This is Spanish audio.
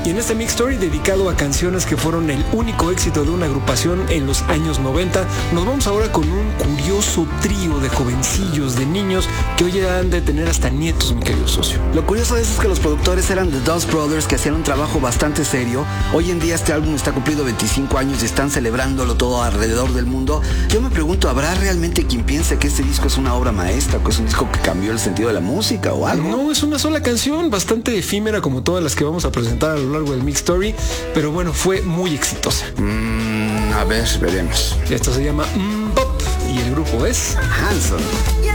Y en este Mix Story dedicado a canciones que fueron el único éxito de una agrupación en los años 90, nos vamos ahora con un curioso trío de jovencillos, de niños, que hoy han de tener hasta nietos, mi querido socio. Lo curioso de eso es que los productores eran The Dust Brothers, que hacían un trabajo bastante serio. Hoy en día este álbum está cumplido 25 años y están celebrándolo todo alrededor del mundo. Yo me pregunto, ¿habrá realmente quien piense que este disco es una obra maestra, que es un disco que cambió el sentido de la música o algo? No, es una sola canción, bastante efímera como todas las que vamos a presentar a lo largo del Mix Story, pero bueno, fue muy exitosa. A ver, veremos. Esto se llama Pop y el grupo es Hanson.